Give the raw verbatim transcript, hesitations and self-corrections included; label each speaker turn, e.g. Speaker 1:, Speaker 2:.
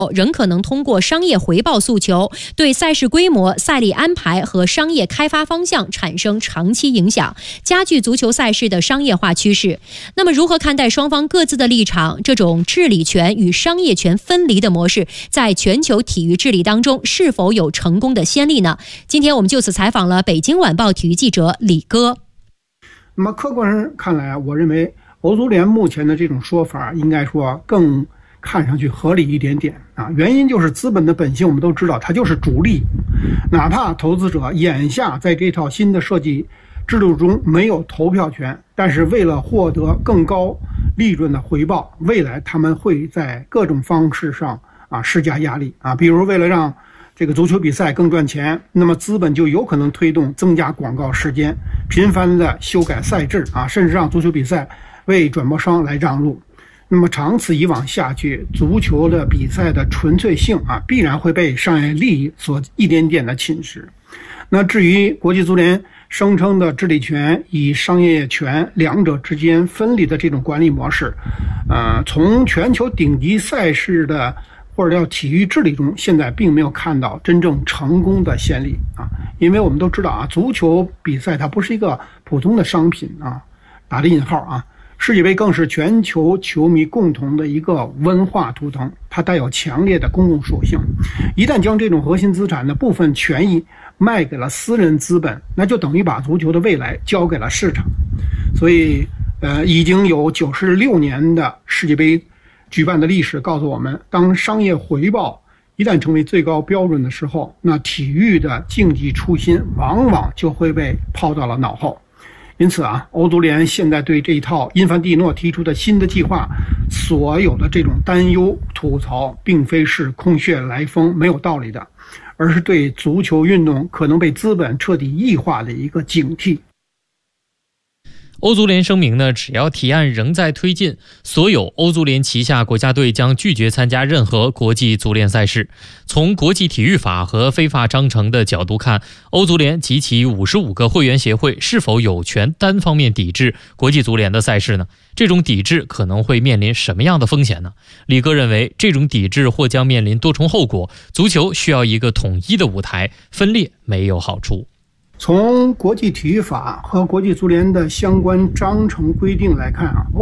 Speaker 1: 仍可能通过商业回报诉求，对赛事规模、赛例安排和商业开发方向产生长期影响，加剧足球赛事的商业化趋势。那么，如何看待双方各自的立场？这种治理权与商业权分离的模式，在全球体育治理当中是否有成功的先例呢？今天我们就此采访了北京晚报体育记者李哥。
Speaker 2: 那么，客观上看来，我认为欧足联目前的这种说法，应该说更看上去合理一点点啊，原因就是资本的本性，我们都知道，它就是逐利。哪怕投资者眼下在这套新的设计制度中没有投票权，但是为了获得更高利润的回报，未来他们会在各种方式上啊施加压力啊，比如为了让这个足球比赛更赚钱，那么资本就有可能推动增加广告时间，频繁的修改赛制啊，甚至让足球比赛为转播商来让路。那么长此以往下去，足球的比赛的纯粹性啊，必然会被商业利益所一点点的侵蚀。那至于国际足联声称的治理权与商业权两者之间分离的这种管理模式，呃，从全球顶级赛事的或者叫体育治理中，现在并没有看到真正成功的先例啊。因为我们都知道啊，足球比赛它不是一个普通的商品啊，打着引号啊。世界杯更是全球球迷共同的一个文化图腾，它带有强烈的公共属性。一旦将这种核心资产的部分权益卖给了私人资本，那就等于把足球的未来交给了市场。所以，呃，已经有九十六年的世界杯举办的历史告诉我们，当商业回报一旦成为最高标准的时候，那体育的竞技初心往往就会被抛到了脑后。因此啊，欧足联现在对这一套因凡蒂诺提出的新的计划，所有的这种担忧、吐槽，并非是空穴来风、没有道理的，而是对足球运动可能被资本彻底异化的一个警惕。
Speaker 3: 欧足联声明呢，只要提案仍在推进，所有欧足联旗下国家队将拒绝参加任何国际足联赛事。从国际体育法和非法章程的角度看，欧足联及其五十五个会员协会是否有权单方面抵制国际足联的赛事呢？这种抵制可能会面临什么样的风险呢？李哥认为，这种抵制或将面临多重后果，足球需要一个统一的舞台，分裂没有好处。
Speaker 2: 从国际体育法和国际足联的相关章程规定来看啊，